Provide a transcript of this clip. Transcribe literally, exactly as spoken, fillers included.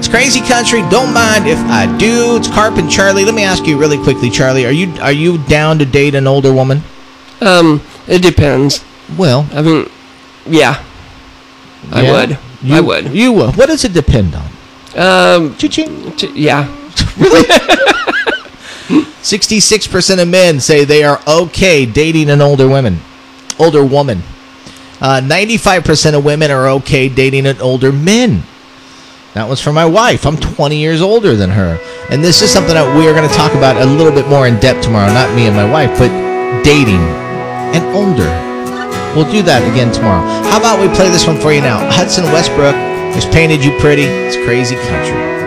Crazy Country. Don't mind if I do. It's Carp and Charlie. Let me ask you really quickly, Charlie. Are you are you down to date an older woman? Um, it depends. Well, I mean, yeah, I yeah, would. You, I would. You would. What does it depend on? Um, Cha-ching. t- yeah. sixty-six percent of men say they are okay dating an older woman. Older woman. Uh, ninety-five percent of women are okay dating an older man. That was for my wife. I'm twenty years older than her. And this is something that we are going to talk about a little bit more in depth tomorrow. Not me and my wife, but dating and older. We'll do that again tomorrow. How about we play this one for you now? Hudson Westbrook has Painted You Pretty. It's Crazy Country.